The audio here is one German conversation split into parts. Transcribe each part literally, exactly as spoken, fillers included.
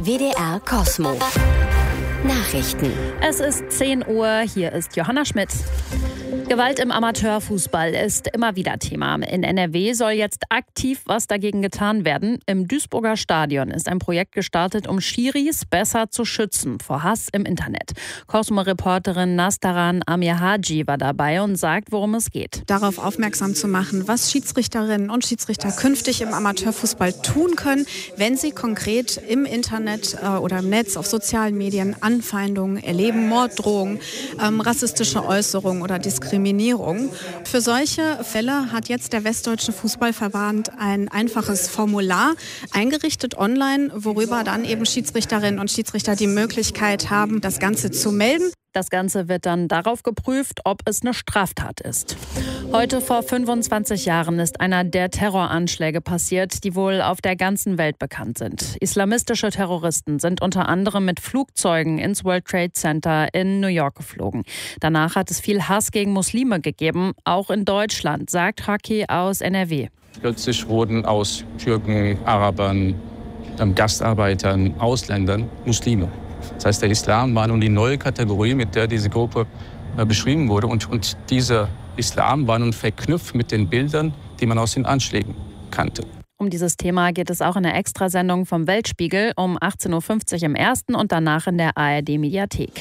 W D R Kosmo. Nachrichten. Es ist zehn Uhr, hier ist Johanna Schmidt. Gewalt im Amateurfußball ist immer wieder Thema. In N R W soll jetzt aktiv was dagegen getan werden. Im Duisburger Stadion ist ein Projekt gestartet, um Schiris besser zu schützen vor Hass im Internet. Cosmo-Reporterin Nastaran Amirhaji war dabei und sagt, worum es geht. Darauf aufmerksam zu machen, was Schiedsrichterinnen und Schiedsrichter künftig im Amateurfußball tun können, wenn sie konkret im Internet äh, oder im Netz, auf sozialen Medien Anfeindungen erleben, Morddrohungen, ähm, rassistische Äußerungen oder Diskriminierung. Für solche Fälle hat jetzt der Westdeutsche Fußballverband ein einfaches Formular eingerichtet online, worüber dann eben Schiedsrichterinnen und Schiedsrichter die Möglichkeit haben, das Ganze zu melden. Das Ganze wird dann darauf geprüft, ob es eine Straftat ist. Heute vor fünfundzwanzig Jahren ist einer der Terroranschläge passiert, die wohl auf der ganzen Welt bekannt sind. Islamistische Terroristen sind unter anderem mit Flugzeugen ins World Trade Center in New York geflogen. Danach hat es viel Hass gegen Muslime gegeben, auch in Deutschland, sagt Haki aus N R W. Plötzlich wurden aus Türken, Arabern, Gastarbeitern, Ausländern Muslime. Das heißt, der Islam war nun die neue Kategorie, mit der diese Gruppe äh, beschrieben wurde. Und, und dieser Islam war nun verknüpft mit den Bildern, die man aus den Anschlägen kannte. Um dieses Thema geht es auch in der Extrasendung vom Weltspiegel um achtzehn Uhr fünfzig im ersten und danach in der A R D-Mediathek.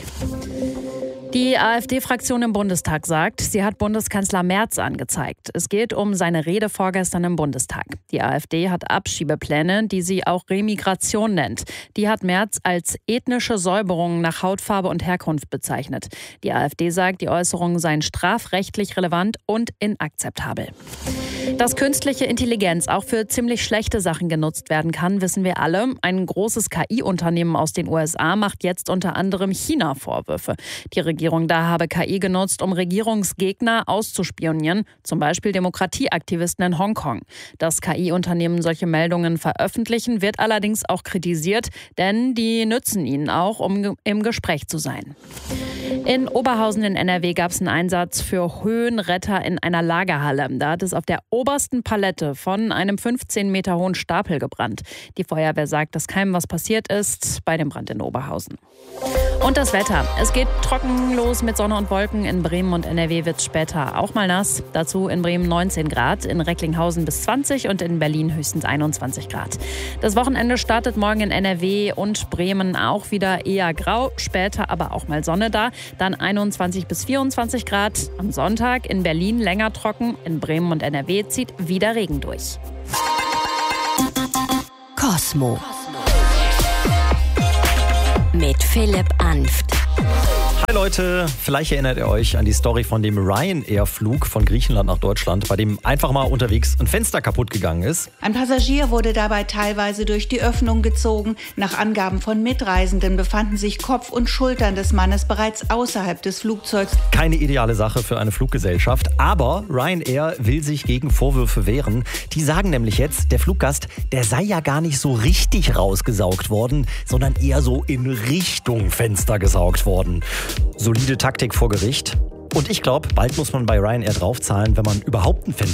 Die AfD-Fraktion im Bundestag sagt, sie hat Bundeskanzler Merz angezeigt. Es geht um seine Rede vorgestern im Bundestag. Die AfD hat Abschiebepläne, die sie auch Remigration nennt. Die hat Merz als ethnische Säuberung nach Hautfarbe und Herkunft bezeichnet. Die AfD sagt, die Äußerungen seien strafrechtlich relevant und inakzeptabel. Dass künstliche Intelligenz auch für ziemlich schlechte Sachen genutzt werden kann, wissen wir alle. Ein großes K I-Unternehmen aus den U S A macht jetzt unter anderem China Vorwürfe. Die Regierung da habe K I genutzt, um Regierungsgegner auszuspionieren, zum Beispiel Demokratieaktivisten in Hongkong. Dass K I-Unternehmen solche Meldungen veröffentlichen, wird allerdings auch kritisiert, denn die nützen ihnen auch, um im Gespräch zu sein. In Oberhausen in N R W gab es einen Einsatz für Höhenretter in einer Lagerhalle. Da hat es auf der obersten Palette von einem fünfzehn Meter hohen Stapel gebrannt. Die Feuerwehr sagt, dass keinem was passiert ist bei dem Brand in Oberhausen. Und das Wetter. Es geht trocken los mit Sonne und Wolken. In Bremen und N R W wird es später auch mal nass. Dazu in Bremen neunzehn Grad, in Recklinghausen bis zwanzig und in Berlin höchstens einundzwanzig Grad. Das Wochenende startet morgen in N R W und Bremen auch wieder eher grau, später aber auch mal Sonne da. Dann einundzwanzig bis vierundzwanzig Grad. Am Sonntag in Berlin länger trocken, in Bremen und N R W zieht wieder Regen durch. Kosmo. Mit Philipp Anft. Hi Leute, vielleicht erinnert ihr euch an die Story von dem Ryanair-Flug von Griechenland nach Deutschland, bei dem einfach mal unterwegs ein Fenster kaputt gegangen ist. Ein Passagier wurde dabei teilweise durch die Öffnung gezogen. Nach Angaben von Mitreisenden befanden sich Kopf und Schultern des Mannes bereits außerhalb des Flugzeugs. Keine ideale Sache für eine Fluggesellschaft, aber Ryanair will sich gegen Vorwürfe wehren. Die sagen nämlich jetzt, der Fluggast, der sei ja gar nicht so richtig rausgesaugt worden, sondern eher so in Richtung Fenster gesaugt worden. Solide Taktik vor Gericht. Und ich glaube, bald muss man bei Ryanair draufzahlen, wenn man überhaupt ein Fenster